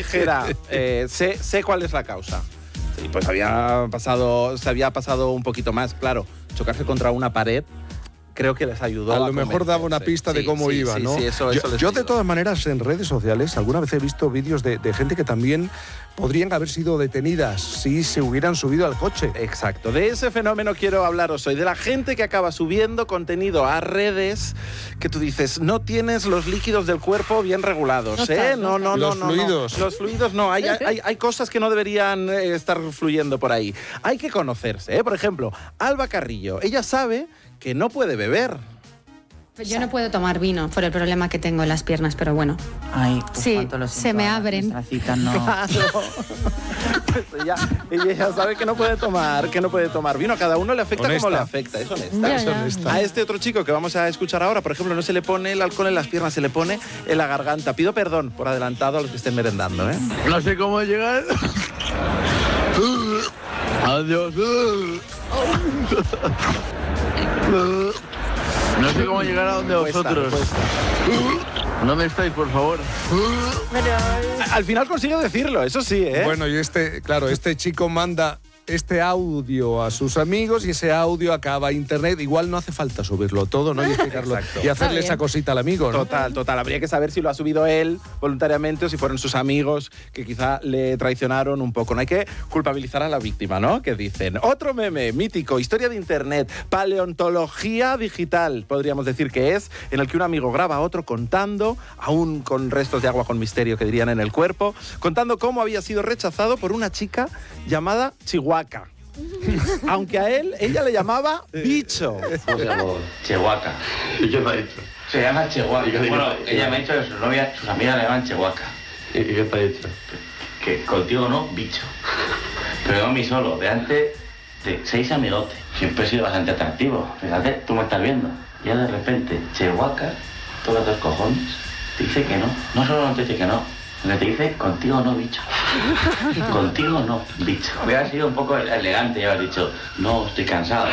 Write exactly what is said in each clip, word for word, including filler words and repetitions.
dijera, eh, sé, sé cuál es la causa. Sí, pues había pasado, se había pasado un poquito más, claro, chocarse contra una pared. Creo que les ayudó. A lo a mejor daba una pista sí, de cómo sí, iba, sí, ¿no? Sí, eso, yo eso les yo de ayudó. todas maneras, en redes sociales, alguna vez he visto vídeos de, de gente que también podrían haber sido detenidas si se hubieran subido al coche. Exacto. De ese fenómeno quiero hablaros hoy. De la gente que acaba subiendo contenido a redes que tú dices, no tienes los líquidos del cuerpo bien regulados, No ¿eh? está, No, no, no, Los no. fluidos. No. Los fluidos no. Hay, hay, hay cosas que no deberían eh, estar fluyendo por ahí. Hay que conocerse, ¿eh? Por ejemplo, Alba Carrillo. Ella sabe que no puede beber. Yo no puedo tomar vino por el problema que tengo en las piernas, pero bueno. Ay, pues Sí, cuánto lo se siento, me Ana, abren. nuestra cita no... Claro. Pues ella, ella ya sabe que no puede tomar, que no puede tomar vino. A cada uno le afecta Honesta. como le afecta. Es honesta. Ya, Es ya. honesta. A este otro chico que vamos a escuchar ahora, por ejemplo, no se le pone el alcohol en las piernas, se le pone en la garganta. Pido perdón por adelantado a los que estén merendando, ¿eh? No sé cómo llegar. Adiós. No sé cómo llegar a donde Cuesta, vosotros. cuesta. ¿Dónde estáis, por favor? Al final consigo decirlo, eso sí, ¿eh? Bueno, y este, claro, este chico manda este audio a sus amigos y ese audio acaba a internet. Igual no hace falta subirlo todo, ¿no? Y explicarlo. Exacto. Y hacerle Está esa bien. cosita al amigo, ¿no? Total, total. Habría que saber si lo ha subido él voluntariamente o si fueron sus amigos que quizá le traicionaron un poco. No hay que culpabilizar a la víctima, ¿no? Que dicen. Otro meme mítico, historia de internet, paleontología digital, podríamos decir que es, en el que un amigo graba a otro contando, aún con restos de agua con misterio que dirían en el cuerpo, contando cómo había sido rechazado por una chica llamada Chihuahua. Aunque a él, ella le llamaba bicho. ¿Cómo se llama? Chihuahua. ¿Y qué te ha dicho? Se llama Chihuahua. ¿Y qué- Bueno, y qué- ella me ha dicho que sus novias, sus amigas le llaman Chihuahua. ¿Y y qué te ha dicho? Que contigo no, bicho. Pero no a mí solo, delante de seis amigotes. Siempre he sido bastante atractivo. Fíjate, tú me estás viendo. Y ahora de repente, Chihuahua, toca dos cojones, te dice que no. No solo no te dice que no, sino que te dice contigo no, bicho. Contigo no, bicho. Hubiera sido un poco elegante y haber dicho, no, estoy cansado.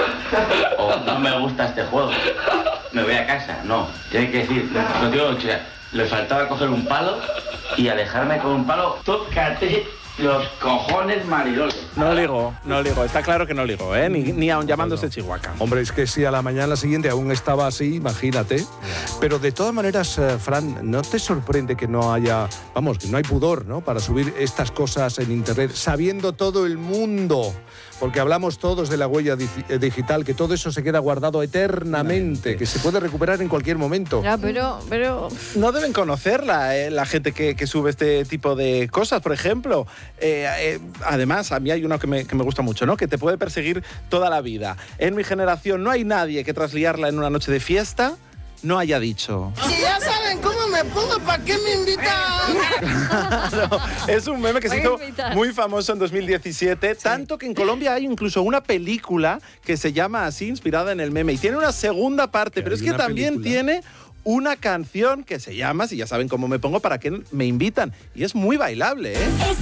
O no me gusta este juego. Me voy a casa. No, tiene que decir, contigo no, chica. Le faltaba coger un palo y alejarme con un palo. Tócate los cojones, Marilol. No ligo, no ligo. Está claro que no ligo, ¿eh? Ni, ni aun llamándose Chihuahua. Hombre, es que si a la mañana siguiente aún estaba así, imagínate. Pero de todas maneras, eh, Fran, ¿no te sorprende que no haya, vamos, que no hay pudor, ¿no? Para subir estas cosas en internet, sabiendo todo el mundo? Porque hablamos todos de la huella di- eh, digital, que todo eso se queda guardado eternamente, que se puede recuperar en cualquier momento. Ya, pero, pero No deben conocerla, eh, la gente que, que sube este tipo de cosas, por ejemplo. Eh, eh, además, a mí hay uno que me, que me gusta mucho, ¿no? Que te puede perseguir toda la vida. En mi generación no hay nadie que tras liarla en una noche de fiesta no haya dicho. Si ya saben cómo me pongo, ¿para qué me invitan? No, es un meme que se Voy a hizo invitar. muy famoso en dos mil diecisiete, tanto que en Colombia hay incluso una película que se llama así, inspirada en el meme, y tiene una segunda parte, pero hay es que una también película. tiene una canción que se llama, si ya saben cómo me pongo, ¿para qué me invitan? Y es muy bailable, ¿eh?